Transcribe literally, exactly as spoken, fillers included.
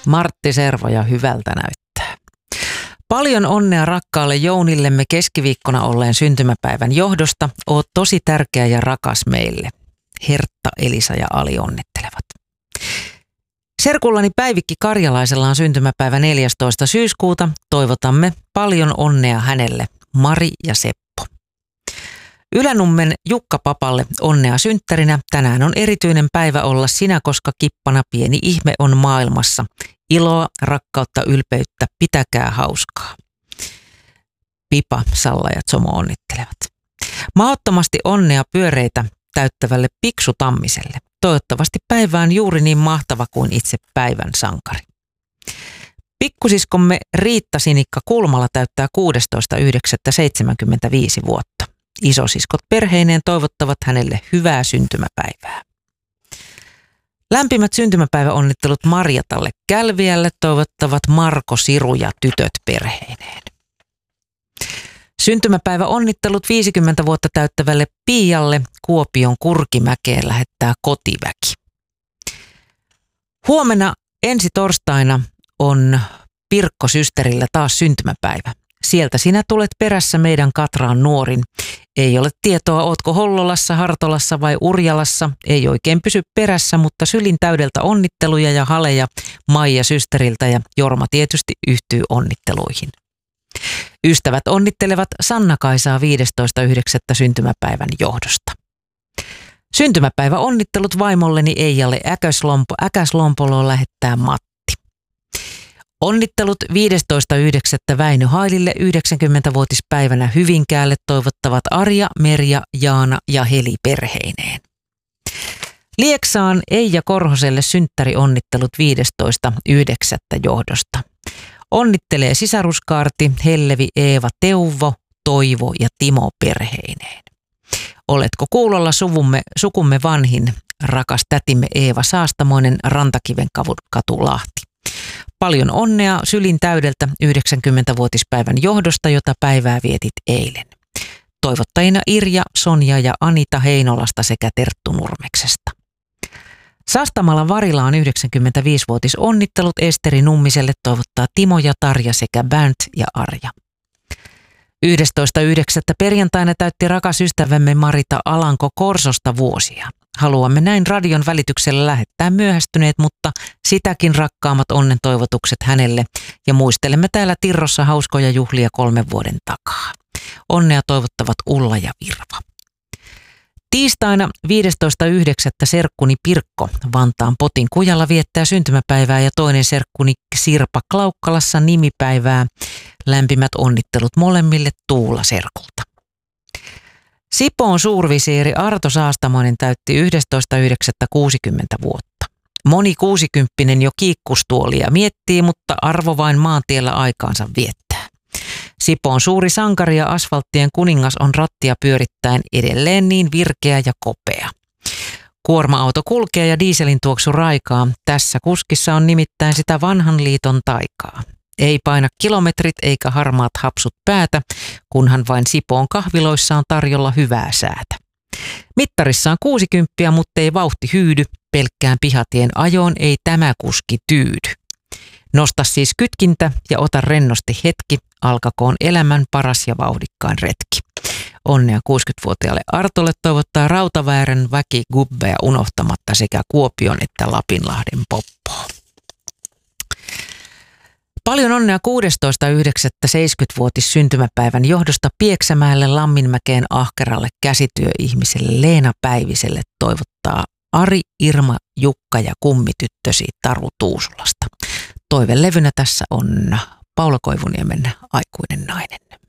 Martti Servoja hyvältä näyttää. Paljon onnea rakkaalle Jounillemme keskiviikkona olleen syntymäpäivän johdosta. Oot tosi tärkeä ja rakas meille. Hertta, Elisa ja Ali onnittelevat. Serkullani Päivikki Karjalaisella on syntymäpäivä neljästoista syyskuuta. Toivotamme paljon onnea hänelle, Mari ja Seppo. Ylänummen Jukka Papalle onnea synttärinä. Tänään on erityinen päivä olla sinä, koska kippana pieni ihme on maailmassa. Iloa, rakkautta, ylpeyttä, pitäkää hauskaa. Pipa, Salla ja Tsomo onnittelevat. Mahdottomasti onnea pyöreitä täyttävälle Piksu Tammiselle. Toivottavasti päivä on juuri niin mahtava kuin itse päivän sankari. Pikkusiskomme Riitta Sinikka Kulmala täyttää kuudestoista yhdeksättä seitsemänkymmentäviisi vuotta. Isosiskot perheineen toivottavat hänelle hyvää syntymäpäivää. Lämpimät syntymäpäiväonnittelut Marjatalle Kälviälle toivottavat Marko, Siru ja tytöt perheineen. Syntymäpäiväonnittelut viisikymmentä vuotta täyttävälle Piialle Kuopion Kurkimäkeen lähettää kotiväki. Huomenna ensi torstaina on Pirkko-systerillä taas syntymäpäivä. Sieltä sinä tulet perässä meidän Katraan nuorin. Ei ole tietoa, ootko Hollolassa, Hartolassa vai Urjalassa. Ei oikein pysy perässä, mutta sylin täydeltä onnitteluja ja haleja Maija systeriltä ja Jorma tietysti yhtyy onnitteluihin. Ystävät onnittelevat Sanna-Kaisaa viidestoista yhdeksättä syntymäpäivän johdosta. Syntymäpäivä onnittelut vaimolleni Eijalle Äkäslompo, Äkäslompoloon lähettää Matti. Onnittelut viidestoista yhdeksättä Väinö Hailille yhdeksänkymmentävuotispäivänä Hyvinkäälle toivottavat Arja, Merja, Jaana ja Heli perheineen. Lieksaan Eija Korhoselle synttärionnittelut viidestoista yhdeksättä johdosta. Onnittelee sisaruskaarti Hellevi, Eeva, Teuvo, Toivo ja Timo perheineen. Oletko kuulolla suvumme, sukumme vanhin, rakas tätimme Eeva Saastamoinen, Rantakiven katu Lahti. Paljon onnea sylin täydeltä yhdeksänkymmentävuotispäivän johdosta, jota päivää vietit eilen. Toivottajina Irja, Sonja ja Anita Heinolasta sekä Terttu Nurmeksesta. Sastamalan Varila on yhdeksänkymmentäviisivuotis onnittelut Esteri Nummiselle toivottaa Timo ja Tarja sekä Bernd ja Arja. yhdestoista yhdeksättä perjantaina täytti rakas ystävämme Marita Alanko Korsosta vuosia. Haluamme näin radion välityksellä lähettää myöhästyneet, mutta sitäkin rakkaammat onnen toivotukset hänelle ja muistelemme täällä Tirrossa hauskoja juhlia kolmen vuoden takaa. Onnea toivottavat Ulla ja Virva. Tiistaina viidestoista yhdeksättä serkkuni Pirkko Vantaan Potin kujalla viettää syntymäpäivää ja toinen serkkuni Sirpa Klaukkalassa nimipäivää. Lämpimät onnittelut molemmille Tuula serkulta. Sipoon suurvisiiri Arto Saastamoinen täytti yhdestoista yhdeksättä kuusikymmentä vuotta. Moni kuusikymppinen jo kiikkustuolia miettii, mutta Arvo vain maantiellä aikaansa viettää. Sipoon suuri sankari ja asfalttien kuningas on rattia pyörittäen edelleen niin virkeä ja kopea. Kuorma-auto kulkee ja dieselin tuoksu raikaa. Tässä kuskissa on nimittäin sitä vanhan liiton taikaa. Ei paina kilometrit eikä harmaat hapsut päätä, kunhan vain Sipoon kahviloissa on tarjolla hyvää säätä. Mittarissa on kuusikymmentä, mutta ei vauhti hyydy. Pelkkään pihatien ajoon ei tämä kuski tyydy. Nosta siis kytkintä ja ota rennosti hetki. Alkakoon elämän paras ja vauhdikkain retki. Onnea kuusikymmentävuotiaalle Artolle toivottaa Rautaväärän väki gubbeja unohtamatta sekä Kuopion että Lapinlahden poppoa. Paljon onnea kuudestoista yhdeksättä seitsemänkymmentävuotis syntymäpäivän johdosta Pieksämäelle, Lamminmäkeen, ahkeralle käsityöihmiselle Leena Päiviselle toivottaa Ari, Irma, Jukka ja kummityttösi Taru Tuusulasta. Toivelevynä tässä on Paula Koivuniemen Aikuinen nainen.